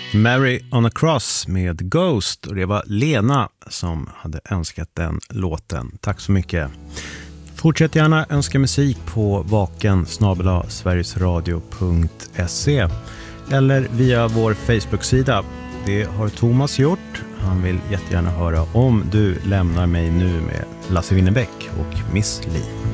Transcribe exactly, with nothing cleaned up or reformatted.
Mary on a Cross med Ghost, och det var Lena som hade önskat den låten. Tack så mycket. Fortsätt gärna önska musik på vaken snabel-a sverigesradio punkt se eller via vår Facebook-sida. Det har Thomas gjort. Han vill jättegärna höra Om du lämnar mig nu med Lasse Winnerbäck och Miss Li.